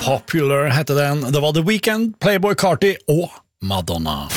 Popular hette den. Det var The Weeknd, Playboy Carti og Madonna.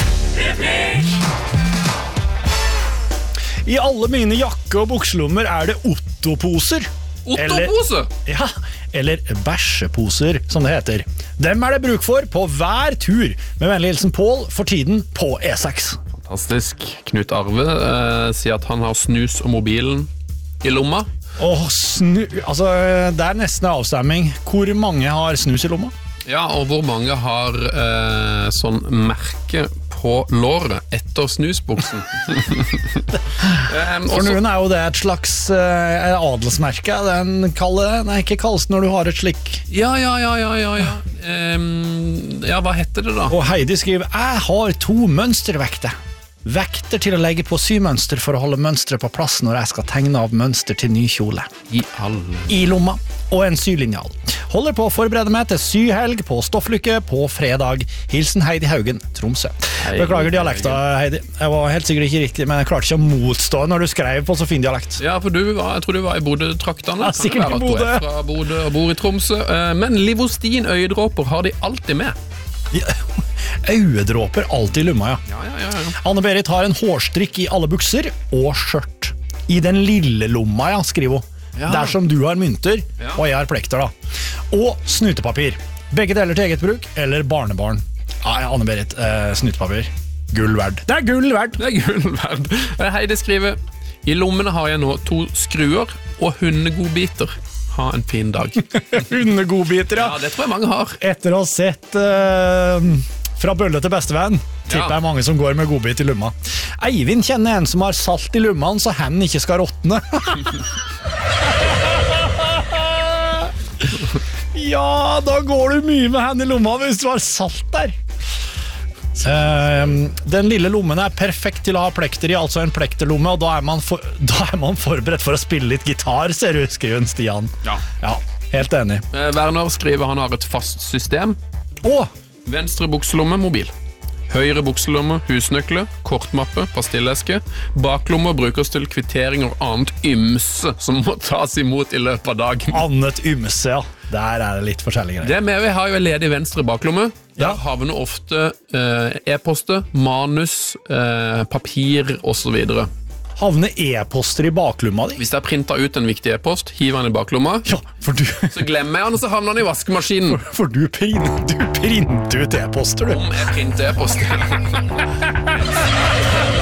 I alle mine jakke- og bukselommer det Otto-poser. Otto-pose? Eller bæsjeposer, som det heter. Dem det bruk for på hver tur, med vennlig hilsen Pål, for tiden på E6. Fantastisk. Knut Arve sier at han har snus og mobilen i lomma. Altså, det nesten avstemming. Hvor mange har snus i lomma? Ja, og hvor mange har sånn merke på låret etter snusbuksen? For noen jo det et slags adelsmerke. Den ikke kalles når du har et slik. Ja. Hva heter det da? Og Heidi skriver, jeg har 2 mønstervekter. Vekter til å legge på symønster for å holde mønstret på plass når jeg skal tegne av mønster til ny kjole. I lomma, og en sylinjal. Holder på å forberede meg til syhelg på Stofflykke på fredag. Hilsen Heidi Haugen, Tromsø. Beklager dialekta, Heidi. Jeg var helt sikkert ikke riktig, men jeg klarte ikke å motstå når du skrev på så fin dialekt. Ja, for jeg tror du var i Bodø-traktene. Ja, sikkert i Bodø. Fra Bodø og bor i Tromsø. Men Livostin øyedråper har de alltid med. Øyedråper alltid i lomma, ja. Anne-Berit har en hårstrikk i alle bukser og skjørt. I den lille lomma, skriver hun. Der som du har mynter, og jeg har plekter da. Og snutepapir. Begge deler til eget bruk, eller barnebarn. Anne-Berit, snutepapir. Gull verd. Det gull verd! Heidi skriver, i lommene har jeg nå 2 skruer og hundegodbiter. Ha en fin dag. Hundegodbiter, ja. Ja, det tror jeg mange har. Etter å ha sett Fra bølle til bestevenn, tipper jeg mange som går med godbit i lumma. Eivind kjenner en som har salt i lummaen, så hen ikke skal råtne. Ja, da går du mye med hen i lomma hvis du har salt der. Den lille lommen perfekt til å ha plekter i, altså en plekterlomme, og da man forberedt for å spille litt gitar, ser du, skriver Stian. Ja, helt enig. Werner skriver han har et fast system. Venstre bukselomme, mobil. Høyre bukselomme, husnøkle, kortmappe, pastilleske. Baklomme brukes til kvittering og annet ymse som må tas imot i løpet av dagen. Annet ymse, ja. Der det litt forskjellige greier. Det med vi har jo en ledig venstre baklomme. Der havner ofte e-poster, manus, papir og så videre. Havner e-poster i baklomma di? Hvis jeg printer ut en viktig e-post, hiver den i baklomma, så glemmer jeg den, og så havner den i vaskemaskinen. For du printer ut e-poster, du. Om jeg printer e-poster.